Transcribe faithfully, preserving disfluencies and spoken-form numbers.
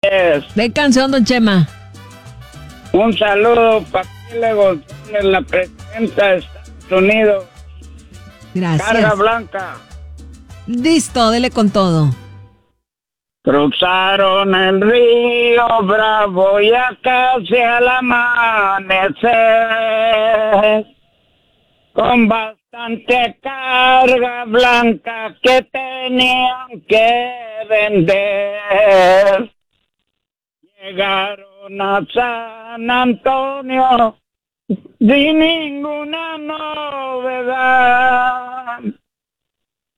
noches. ¿De canción, don Chema? Un saludo para Kile González, la presidenta de Estados Unidos. Gracias. Carga blanca. Listo, dele con todo. Cruzaron el río Bravo ya casi al amanecer, con bastante carga blanca que tenían que vender. Llegaron a San Antonio sin ninguna novedad.